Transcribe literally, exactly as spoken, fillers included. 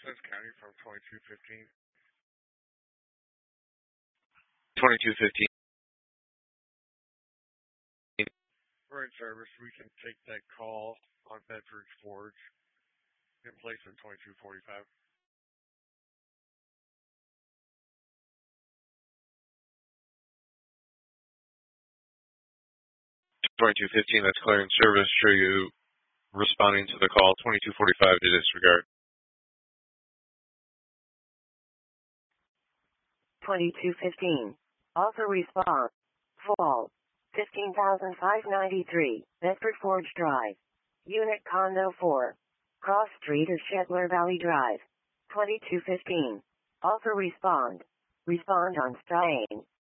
Smith County from twenty-two fifteen. twenty-two fifteen. We're in service. We can take that call on Bedford Forge in place of twenty-two forty-five. twenty-two fifteen, that's clearing service. Show you responding to the call. twenty-two forty-five to disregard. twenty-two fifteen. Also response. Fault. fifteen thousand five hundred ninety-three, Bedford Forge Drive. Unit Condo four. Cross Street of Shetler Valley Drive. twenty-two fifteen. Also respond. Respond on strain.